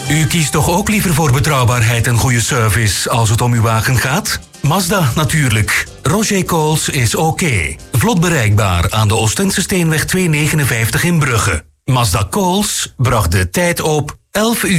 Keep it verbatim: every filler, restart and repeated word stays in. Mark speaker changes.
Speaker 1: U kiest toch ook liever voor betrouwbaarheid en goede service als het om uw wagen gaat? Mazda natuurlijk. Roger Coles is oké. Vlot bereikbaar aan de Oostense Steenweg tweehonderdnegenenvijftig in Brugge. Mazda Coles bracht de tijd op elf uur.